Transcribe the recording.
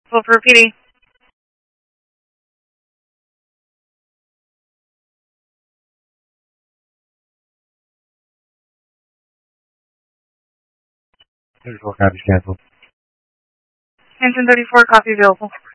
Well, for PD. There's 4 copies canceled. Engine 34, copy available.